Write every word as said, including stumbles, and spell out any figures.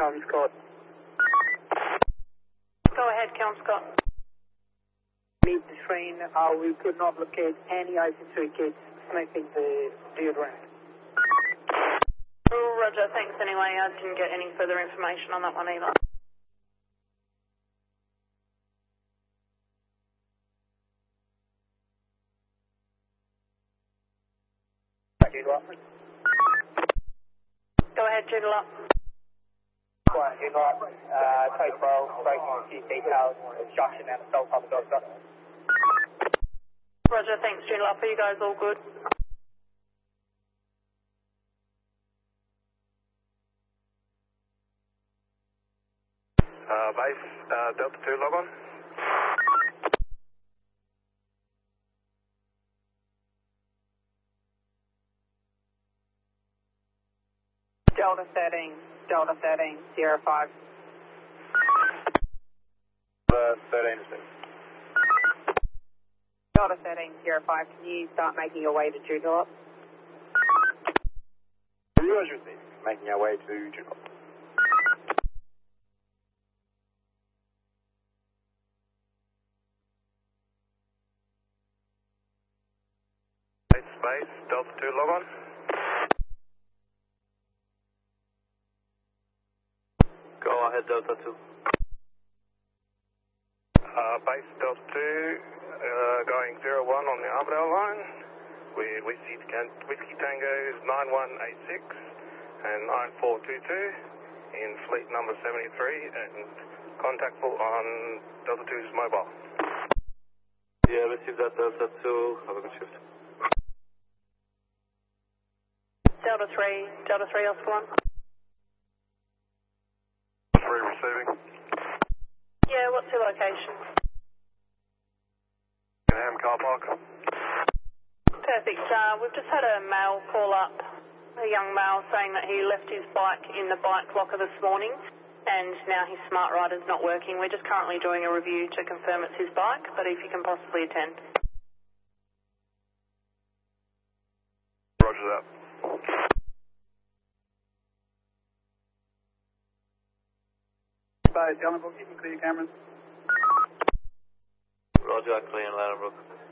Calvin Scott. Go ahead, Kelmscott. Meet the train. Uh, we could not locate any I C three kids sniffing the deodorant. Oh, Roger, thanks anyway. I didn't get any further information on that one either. Go ahead, Jiggle up. Quiet, Jiggle up. Uh, take roll, breaking a few details, obstruction and assault on the doctor. Roger, thanks, Jiggle up. Are you guys all good? Uh, base, uh, Delta two, log on. Delta thirteen, Delta thirteen, zero five. Uh, thirteen is Delta thirteen, zero five, can you start making your way to Jiggle up? Roger, making our way to Jiggle. Base, base, Delta two, log on. Go ahead, Delta two. Uh, base, Delta two, uh, going zero one on the Armadale line, with Whiskey, Whiskey Tango's nine one eight six and nine four two two in fleet number seventy-three and contactable on Delta two's mobile. Yeah, receive that, Delta two, have a good shift. Delta three, Delta three, Oscar one. Three receiving. Yeah, what's your location? Ham car park. Perfect. Uh, we've just had a male call up, a young male, saying that he left his bike in the bike locker this morning and now his smart rider's not working. We're just currently doing a review to confirm it's his bike, but if you can possibly attend. Roger that. Bye, John, you can clear your cameras. Roger, clear in Lanabrook.